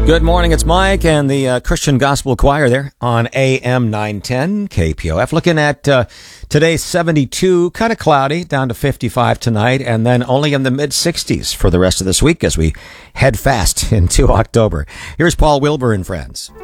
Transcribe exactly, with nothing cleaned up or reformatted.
Good morning, it's Mike and the uh, Christian Gospel Choir there on A M nine ten K P O F. Looking at uh, today, seventy-two, kind of cloudy, down to fifty-five tonight, and then only in the mid-sixties for the rest of this week as we head fast into October. Here's Paul Wilbur and friends.